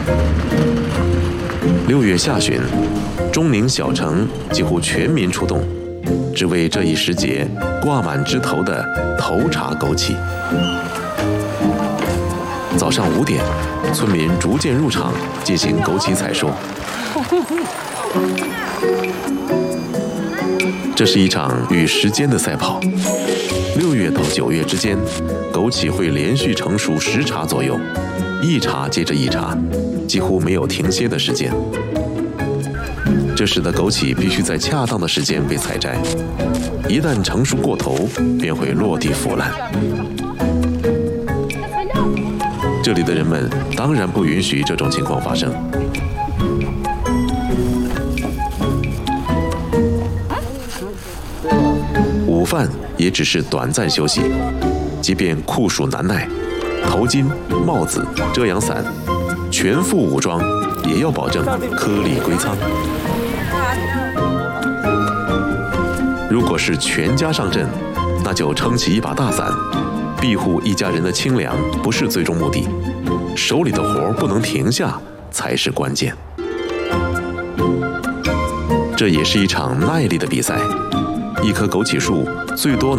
6月下旬，中宁小城几乎全民出动，只为这一时节挂满枝头的头茬枸杞。早上5点，村民逐渐入场进行枸杞采收。这是一场与时间的赛跑。6月到9月之间，枸杞会连续成熟10茬左右，一茬接着一茬，几乎没有停歇的时间。这使得枸杞必须在恰当的时间被采摘，一旦成熟过头，便会落地腐烂。这里的人们当然不允许这种情况发生。午饭也只是短暂休息，即便酷暑难耐，头巾、帽子、遮阳伞，全副武装，也要保证颗粒归仓。如果是全家上阵，那就撑起一把大伞，庇护一家人的清凉不是最终目的，手里的活不能停下才是关键。这也是一场耐力的比赛，一棵枸杞树最多